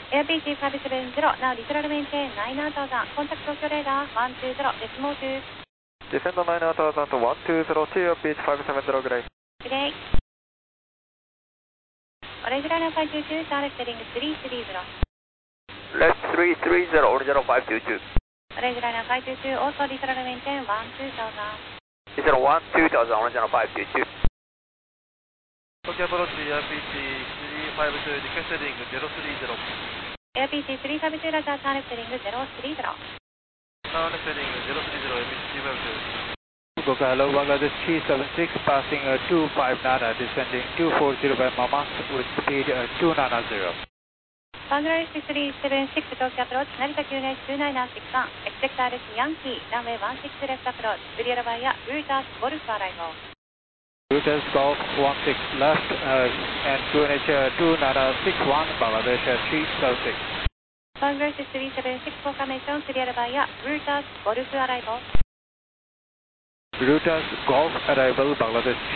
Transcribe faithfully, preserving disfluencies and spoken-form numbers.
エアピーシーごーななゼロ、now literal maintain nine thousand, contact Tokyo radar one two zero, decimal two. Descend nine thousand to one two zero, two pitch five seven zero gray. Gray. Orange liner five two two, target heading three three zero. Left three three zero, original five two two. Orange liner five two two, also literal maintain one two thousand. Literal one two thousand, original five two two. Tokyo approachエアピーシーさんびゃくごじゅう、リクエストヘディングゼロさんゼロ。 エアピーシーさんびゃくごじゅう、ラジャー、ターレフテリングゼロさんゼロ。 ターレフテリングゼロさんゼロ、エアピーシーさんびゃくごじゅう。 Boca, hello, Bangladesh three seven six, passing uh, two five nine, descending two four zero by Mama with speed uh, two nine zero. Bangladesh three seven six, Tokyo approach, Narita Q N H two nine six one, expect R S Yankee, runway one six left approach, clear via Reuters Golf arrival. Reuters Golf one six left uh, and Q N H uh, two nine six one, Bangladesh uh, three seven six. Bangladesh three seven six, confirmation, clear via Reuters Golf arrival. Reuters Golf arrival, Bangladesh